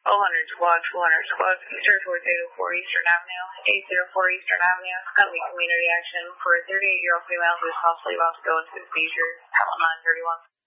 200 squad, Eastern towards 804 Eastern Avenue, 804 Eastern Avenue. Company community action for a 38-year-old female who is possibly about to go into a seizure. Count 931.